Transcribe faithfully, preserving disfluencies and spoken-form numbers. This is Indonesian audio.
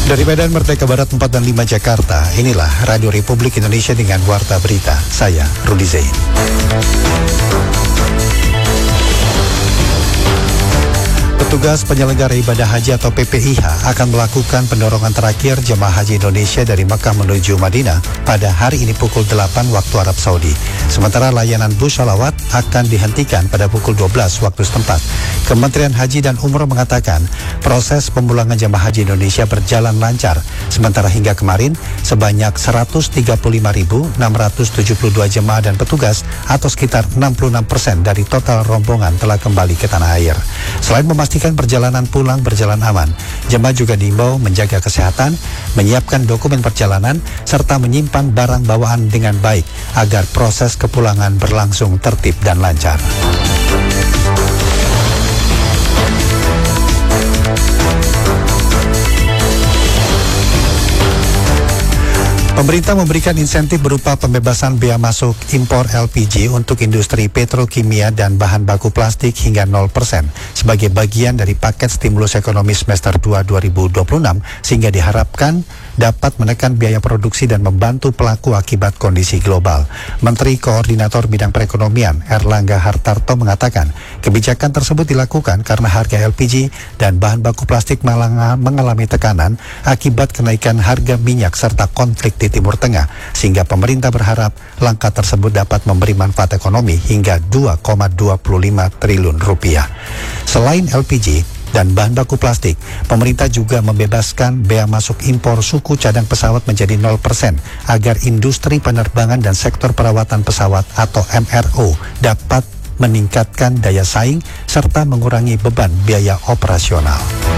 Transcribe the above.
Dari Medan Merdeka Barat empat dan lima Jakarta, inilah Radio Republik Indonesia dengan Warta Berita. Saya Rudi Zain. Petugas penyelenggara ibadah haji atau P P I H akan melakukan pendorongan terakhir jemaah haji Indonesia dari Mekah menuju Madinah pada hari ini pukul delapan waktu Arab Saudi. Sementara layanan bus sholawat akan dihentikan pada pukul dua belas waktu setempat. Kementerian Haji dan Umroh mengatakan proses pemulangan jemaah haji Indonesia berjalan lancar. Sementara hingga kemarin sebanyak seratus tiga puluh lima ribu enam ratus tujuh puluh dua jemaah dan petugas atau sekitar enam puluh enam persen dari total rombongan telah kembali ke tanah air. Selain memastikan perjalanan pulang berjalan aman, jemaah juga diimbau menjaga kesehatan, menyiapkan dokumen perjalanan, serta menyimpan barang bawaan dengan baik agar proses kepulangan berlangsung tertib dan lancar. Pemerintah memberikan insentif berupa pembebasan bea masuk impor L P G untuk industri petrokimia dan bahan baku plastik hingga nol persen sebagai bagian dari paket stimulus ekonomi semester dua dua ribu dua puluh enam sehingga diharapkan dapat menekan biaya produksi dan membantu pelaku akibat kondisi global. Menteri Koordinator Bidang Perekonomian Erlangga Hartarto mengatakan kebijakan tersebut dilakukan karena harga L P G dan bahan baku plastik mengalami tekanan akibat kenaikan harga minyak serta konflik di Timur Tengah, sehingga pemerintah berharap langkah tersebut dapat memberi manfaat ekonomi hingga dua koma dua lima triliun rupiah. Selain L P G dan bahan baku plastik, pemerintah juga membebaskan bea masuk impor suku cadang pesawat menjadi nol persen agar industri penerbangan dan sektor perawatan pesawat atau M R O dapat meningkatkan daya saing serta mengurangi beban biaya operasional.